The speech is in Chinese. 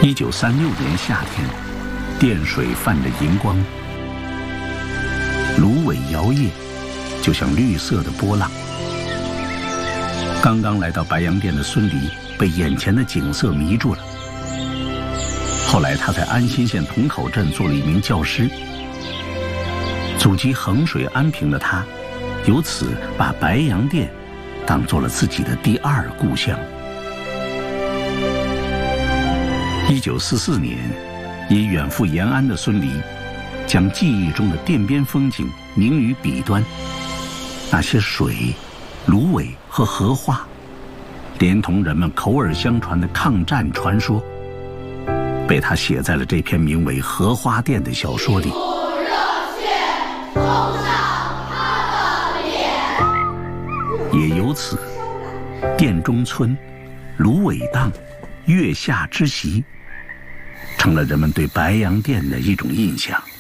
1936年夏天，滇水泛着银光，芦苇摇曳，就像绿色的波浪。刚刚来到白洋淀的孙犁被眼前的景色迷住了。后来他在安新县同口镇做了一名教师。祖籍衡水安平的他，由此把白洋淀当做了自己的第二故乡。1944年，因远赴延安的孙犁，将记忆中的滇边风景凝于笔端。那些水、芦苇和荷花，连同人们口耳相传的抗战传说，被他写在了这篇名为《荷花淀》的小说里。也由此，滇中村、芦苇荡、月下之席，成了人们对白洋淀的一种印象。